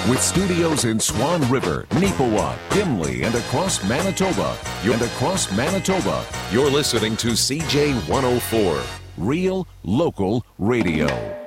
With studios in Swan River, Neepawa, Gimli, and across Manitoba, you're listening to CJ 104, Real Local Radio.